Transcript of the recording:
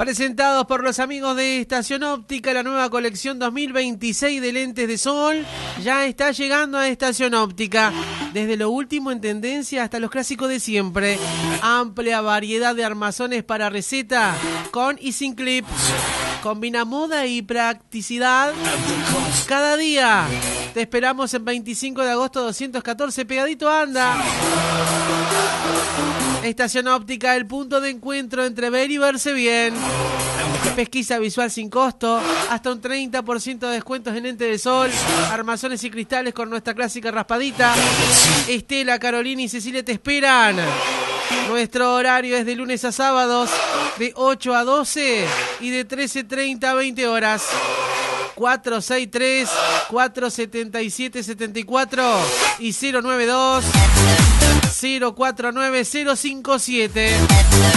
Presentados por los amigos de Estación Óptica, la nueva colección 2026 de lentes de sol ya está llegando a Estación Óptica. Desde lo último en tendencia hasta los clásicos de siempre. Amplia variedad de armazones para receta, con y sin clips. Combina moda y practicidad cada día. Te esperamos en 25 de agosto 214, pegadito anda. Estación Óptica, el punto de encuentro entre ver y verse bien. Pesquisa visual sin costo, hasta un 30% de descuentos en lente de sol, armazones y cristales con nuestra clásica raspadita. Estela, Carolina y Cecilia te esperan. Nuestro horario es de lunes a sábados, de 8 a 12 y de 13:30 a 20 horas. 463-477-74 y 092-049-057.